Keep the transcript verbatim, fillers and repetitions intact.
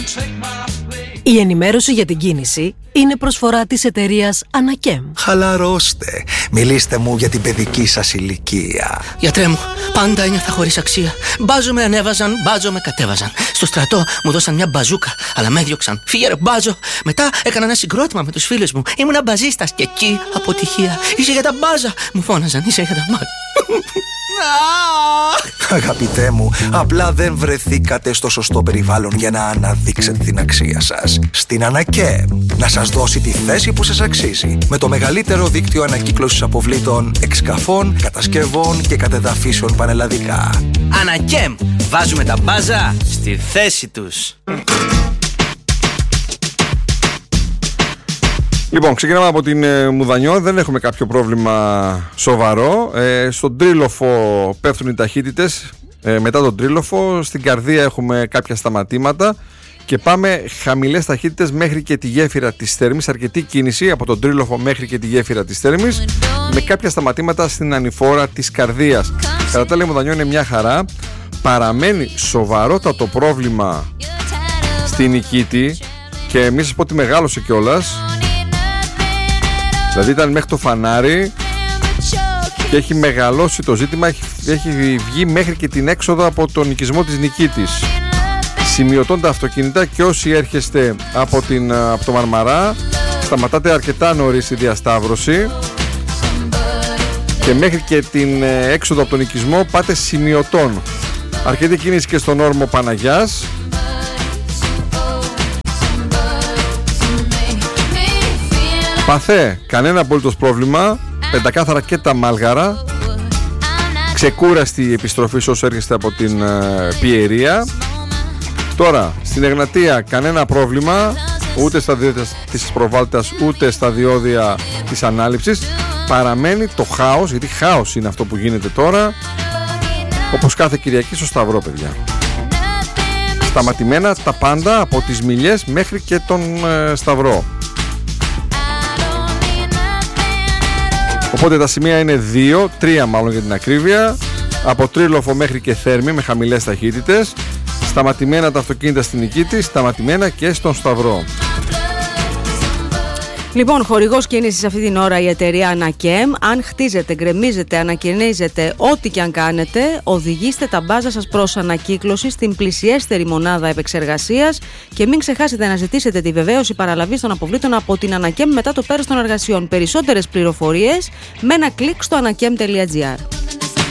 Η ενημέρωση για την κίνηση είναι προσφορά της εταιρείας Ανακέμ. Χαλαρώστε. Μιλήστε μου για την παιδική σας ηλικία. Γιατρέ μου, πάντα ένιωθα χωρίς αξία. Μπάζο με ανέβαζαν, μπάζο με κατέβαζαν. Στο στρατό μου δώσαν μια μπαζούκα, αλλά με έδιωξαν. Φύγε ρε μπάζο. Μετά έκανα ένα συγκρότημα με τους φίλους μου. Ήμουνα μπαζίστας και εκεί αποτυχία. Είσαι για τα μπάζα. Μου φώναζαν, είσαι για τα μπάζα. Αγαπητέ μου, απλά δεν βρεθήκατε στο σωστό περιβάλλον για να αναδείξετε την αξία σας. Στην Ανακέμ, να σας δώσει τη θέση που σας αξίζει. Με το μεγαλύτερο δίκτυο ανακύκλωσης αποβλήτων, εξκαφών, κατασκευών και κατεδαφίσεων πανελλαδικά. Ανακέμ, βάζουμε τα μπάζα στη θέση τους. Λοιπόν, ξεκινάμε από την ε, Μουδανιό. Δεν έχουμε κάποιο πρόβλημα σοβαρό. Ε, στον Τρίλοφο πέφτουν οι ταχύτητες. Ε, μετά τον Τρίλοφο, στην Καρδία έχουμε κάποια σταματήματα. Και πάμε χαμηλές ταχύτητες μέχρι και τη γέφυρα της Θέρμης. Αρκετή κίνηση από τον Τρίλοφο μέχρι και τη γέφυρα της Θέρμης. Με κάποια σταματήματα στην ανηφόρα της Καρδίας. Κατά τα άλλα, η Μουδανιό είναι μια χαρά. Παραμένει σοβαρότατο πρόβλημα στην Νικήτη. Και μη σας πω ότι μεγάλωσε κιόλας. Δηλαδή ήταν μέχρι το φανάρι και έχει μεγαλώσει το ζήτημα, έχει, έχει βγει μέχρι και την έξοδο από τον οικισμό της Νικήτης. Σημειωτών τα αυτοκίνητα και όσοι έρχεστε από, την, από το Μαρμαρά σταματάτε αρκετά νωρίς στη διασταύρωση και μέχρι και την έξοδο από τον οικισμό πάτε σημειωτών. Αρκετή κίνηση και στον όρμο Παναγιάς. Παθέ, κανένα απολύτως πρόβλημα. Πεντακάθαρα και τα Μάλγαρα. Ξεκούραστη η επιστροφή όσο έρχεστε από την uh, Πιερία. Τώρα, στην Εγνατία κανένα πρόβλημα. Ούτε στα διόδια της Προβάλτας, ούτε στα διόδια της Ανάληψης. Παραμένει το χάος, γιατί χάος είναι αυτό που γίνεται τώρα. Όπως κάθε Κυριακή στο Σταυρό, παιδιά. Σταματημένα τα πάντα από τις Μιλιές μέχρι και τον uh, Σταυρό. Οπότε τα σημεία είναι δύο, τρία μάλλον για την ακρίβεια. Από Τρίλοφο μέχρι και Θέρμη με χαμηλές ταχύτητες. Σταματημένα τα αυτοκίνητα στην Νικήτη, σταματημένα και στον Σταυρό. Λοιπόν, χορηγός κίνησης αυτή την ώρα η εταιρεία Ανακέμ. Αν χτίζετε, γκρεμίζετε, ανακαινίζετε, ό,τι και αν κάνετε, οδηγήστε τα μπάζα σας προς ανακύκλωση στην πλησιέστερη μονάδα επεξεργασίας και μην ξεχάσετε να ζητήσετε τη βεβαίωση παραλαβής των αποβλήτων από την Ανακέμ μετά το πέρας των εργασιών. Περισσότερες πληροφορίες με ένα κλικ στο ανακέμ τελεία τζι άρ.